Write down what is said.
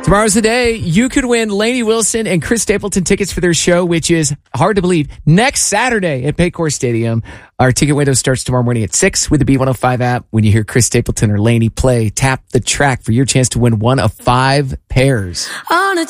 Tomorrow's the day you could win Lainey Wilson and Chris Stapleton tickets for their show, which is hard to believe, next Saturday at Paycor Stadium. Our ticket window starts tomorrow morning at 6 with the B105 app. When you hear Chris Stapleton or Lainey play, tap the track for your chance to win one of 5 pairs.